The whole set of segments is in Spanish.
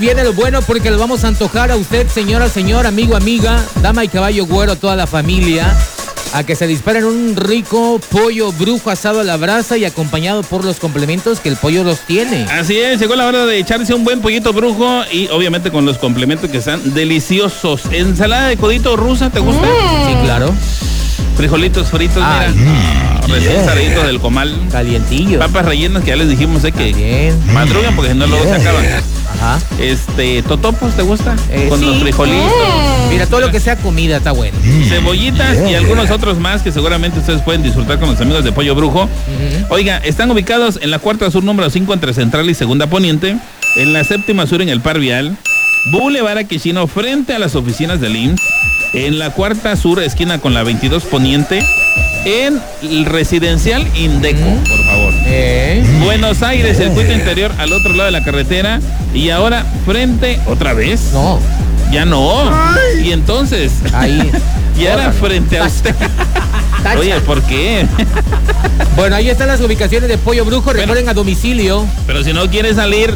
Viene lo bueno porque le vamos a antojar a usted, señora, señor, amigo, amiga, dama y caballo güero, toda la familia, a que se disparen un rico pollo brujo asado a la brasa y acompañado por los complementos que el pollo los tiene. Así es, llegó la hora de echarse un buen pollito brujo y obviamente con los complementos que están deliciosos. ¿Ensalada de codito rusa te gusta? Sí, claro. Frijolitos fritos, mira. Recién saliditos del comal. Calientillo. Papas rellenas que ya les dijimos que madrugan porque si no luego se acaban. Ajá. Totopos, ¿te gusta? Con sí. los frijolitos. Mira, todo lo que sea comida está bueno. Cebollitas y algunos otros más que seguramente ustedes pueden disfrutar con los amigos de Pollo Brujo. Oiga, están ubicados en la Cuarta Sur número 5 entre Central y Segunda Poniente, en la Séptima Sur en el Par Vial, Boulevard Aquechino frente a las oficinas del IMSS, en la Cuarta Sur esquina con la 22 Poniente, en el Residencial Indeco, por favor. Buenos Aires, circuito interior al otro lado de la carretera y ahora frente, ¿otra vez? No. Ya no. Ay. Y entonces, ahí. Y ahora frente a usted. Oye, ¿por qué? Bueno, ahí están las ubicaciones de Pollo Brujo, recuerden a domicilio. Pero si no quiere salir,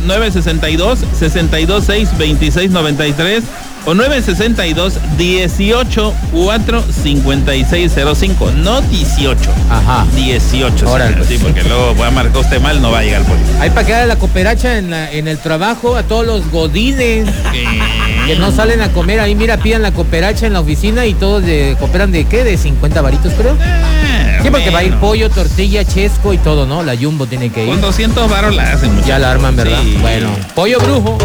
962-626-2693 o 962-18-4-5605. No 18. Ajá. 18. Órale, sí, porque luego va a marcar usted mal, no va a llegar el pollo. Ahí para que haga la cooperacha en el trabajo a todos los godines que no salen a comer. Ahí, mira, pidan la cooperacha en la oficina y todos cooperan de ¿qué? De 50 varitos, creo. Sí, porque va a ir pollo, tortilla, chesco y todo, ¿no? La Jumbo tiene que ir. Con 200 varos la hacen. Ya la arman, ¿verdad? Sí. Bueno, Pollo Brujo.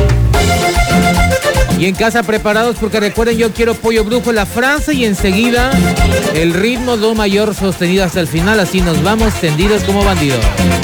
Y en casa preparados porque recuerden, yo quiero Pollo Brujo, la frase y enseguida el ritmo do mayor sostenido hasta el final. Así nos vamos tendidos como bandidos.